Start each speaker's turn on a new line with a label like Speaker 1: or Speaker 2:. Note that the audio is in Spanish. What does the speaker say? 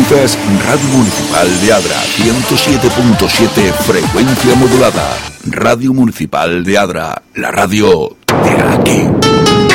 Speaker 1: Sintonizas Radio Municipal de Adra, 107.7 frecuencia modulada. Radio Municipal de Adra, la radio de aquí.